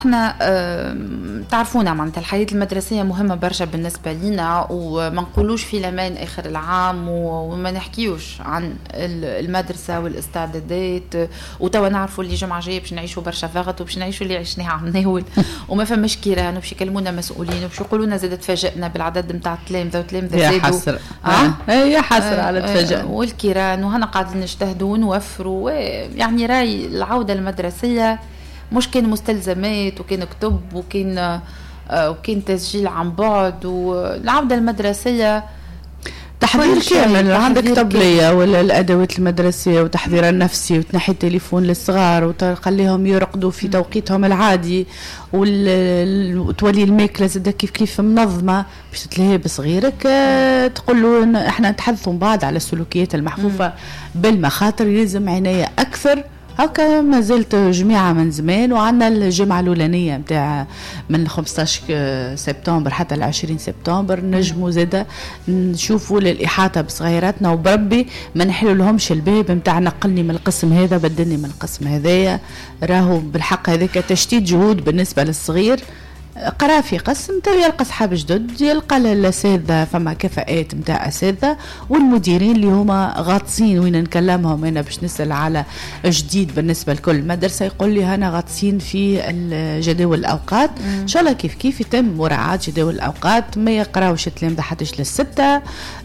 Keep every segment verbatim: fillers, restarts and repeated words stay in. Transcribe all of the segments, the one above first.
احنا اه تعرفونا معناتها الحياة المدرسية مهمة برشا بالنسبة لنا، وما نقولوش في الامان اخر العام وما نحكيوش عن المدرسة والاستعدادات. وتوا نعرفوا اللي جمعة جاية باش نعيشوا برشا ضغط وباش نعيشوا اللي عشناه عم ناول وما فماش كيران وباش يكلمونا مسؤولين وباش يقولوا لنا زاد تفاجئنا بالعدد نتاع التلامذة وتلامذة زادوا. يا حسرة اه يا حسرة على تفاجئنا والكيران، وهنا قاعدين نجتهدوا ونوفروا. يعني راي العودة المدرسية مش كان مستلزمات وكان كتب وكان وكان تسجيل عن بعد، والعودة المدرسية تحضير كامل. عندك طبلية ولا الأدوات المدرسية وتحضير النفسي وتنحي التليفون للصغار وتخليهم يرقدوا في توقيتهم العادي، وتولي الماكلة زاد كيف كيف منظمة باش تتلهي بصغيرك. تقول له احنا نتحدثوا بعض على السلوكيات المحفوفة بالمخاطر، يلزم عناية أكثر. هكا ما زلت جميعة من زمان، وعندنا الجمعة الأولانية متاع من خمسطاش سبتمبر حتى العشرين سبتمبر نجموا زادة نشوفوا للإحاطة بصغيراتنا، وبربي ما نحلوا لهمش الباب متاع نقلني من القسم هذا بدلني من القسم هذايا. راهو بالحق هذاك تشتيت جهود بالنسبة للصغير. قرا في قسم تو يلقى صحاب جدد، يلقى الاساتذه فما كفاءات نتاع اساتذه، والمديرين اللي هما غاطسين وين نكلمهم انا باش نسال على جديد بالنسبه لكل مدرسه، يقول لي انا غاطسين في جداول الاوقات. ان شاء الله كيف كيف يتم مراعاه جداول الاوقات، ما يقراوش التلامذه حتىش للسته.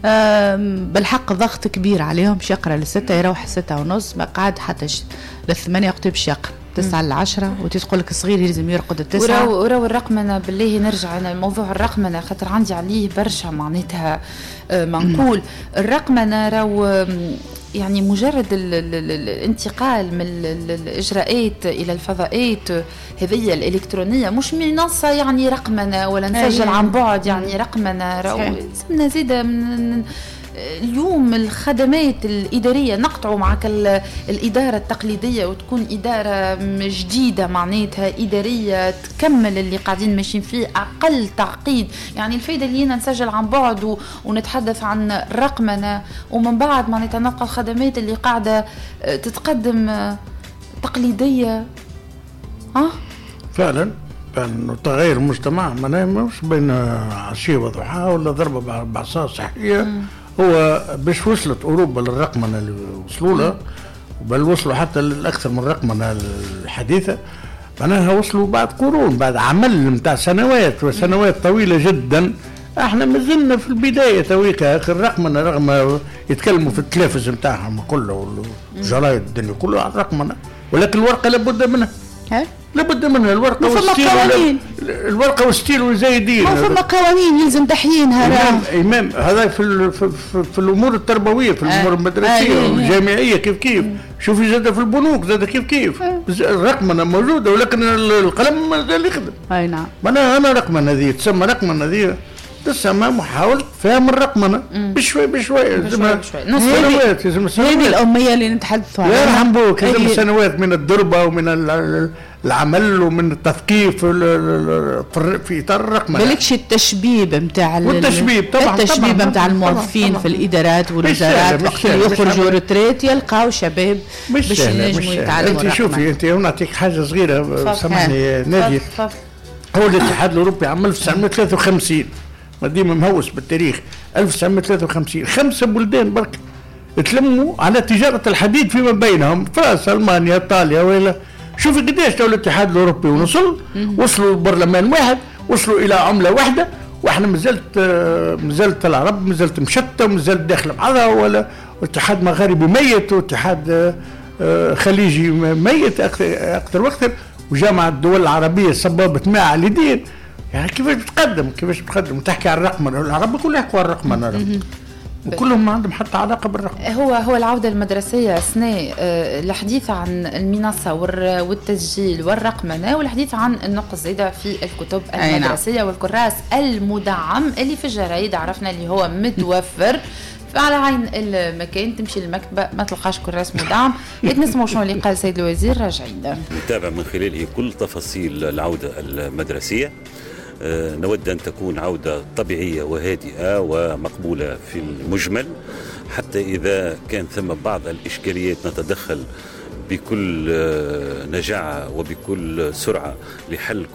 بالحق ضغط كبير عليهم، باش يقرا للسته يروح السته ونص، ما قعد حتىش للثمانيه وقت باش يقرا تسعة لعشرة، وتقول لك الصغير لازم يرقد التسعة. وراو وراو الرقمنة بالله نرجع أنا الموضوع الرقمنة خاطر عندي عليه برشا معناتها منقول. الرقمنة راو يعني مجرد ال ال ال الانتقال من الإجراءات إلى الفضاءات هذه الإلكترونية، مش منصة يعني رقمنة ولا نسجل عن بعد يعني رقمنة. راو لازمنا زيادة من اليوم الخدمات الإدارية نقطعوا معك الإدارة التقليدية وتكون إدارة جديدة معناتها إدارية تكمل اللي قاعدين ماشيين فيه أقل تعقيد. يعني الفايدة اللي هنا نسجل عن بعد ونتحدث عن رقمنة، ومن بعد معناتها نلقى الخدمات اللي قاعدة تتقدم تقليدية. ها فعلا فعلا تغير المجتمع ما مش بين عشية وضحى ولا ضربة بعصا صحية. هو باش وصلت أوروبا للرقمنة اللي وصلوا لها، بل وصلوا حتى للأكثر من الرقمنة الحديثة، معناها وصلوا بعد قرون، بعد عمل متاع سنوات وسنوات طويلة جدا. احنا ما زلنا في البداية تويكا الرقمنة، رغم يتكلموا في التلفز متاعهم كله والجرايد الدنيا كله على الرقمنة، ولكن الورقة لابد منها. لابد منها الورقه والستيل، الورقه والستيل وزايدين. ما فما قوانين يلزم تحيينها. إمام, إمام هذا في, في, في, في الامور التربويه، في الامور آه. المدرسيه آه. والجامعيه كيف كيف. شوفي زاد في البنوك زاد كيف كيف. آه. الرقمنه موجوده ولكن القلم ما زال يخدم. اي نعم. انا انا رقمنه هذه تسمى رقمنه هذه تسمى محاولة فهم الرقمنة بشوي بشوي. بشوي سنوات لازم سنوات. هذه الأمية اللي نتحدثوا عنها. يرحم بوك لازم سنوات من الدربة ومن العمل ومن التثقيف في إطار الرقمنة. بالكش التشبيب متاع والتشبيب طبعا التشبيب متاع الموظفين طبعا. في الإدارات والوزارات وقت يخرجوا ريتريت يلقاو شباب باش ينجموا يتعلموا. أنت شوفي أنت نعطيك حاجة صغيرة سامحني نادية. هو الاتحاد الأوروبي عام ألف وتسعمائة وثلاثة وخمسين، ديما مهوس بالتاريخ، ألف وتسعمائة وثلاثة وخمسين خمسة بلدان برك تلموا على تجارة الحديد فيما بينهم، فرنسا ألمانيا إيطاليا ولا. شوفي قديش تو الاتحاد الأوروبي وصل، وصلوا لبرلمان واحد، وصلوا إلى عملة واحدة، وإحنا مازلت مازلت العرب مازلت مشتة ومازلت داخل بعضها، ولا اتحاد مغاربي ميت واتحاد خليجي ميت أكثر وأكثر، وجامعة الدول العربية صبابة ماء على اليدين. يعني كيفاش بتقدم كيفاش بتقدم وتحكي عن الرقمنة، العرب كلهم يحكوا عن الرقمنة وكلهم ما عندهم حتى علاقة بالرقم. هو هو العودة المدرسية أثناء الحديث عن المنصة والتسجيل والرقمنة، والحديث عن النقص زيادة في الكتب المدرسية والكراس المدعم اللي في الجرايد عرفنا اللي هو متوفر على عين المكان. تمشي للمكتبة ما تلقاش كراس مدعم. نسمعوا شنو اللي قال سيد الوزير راجعين. نتابع من خلاله كل تفاصيل العودة المدرسية. نود أن تكون عودة طبيعية وهادئة ومقبولة في المجمل، حتى إذا كان ثم بعض الإشكاليات نتدخل بكل نجاعة وبكل سرعة لحل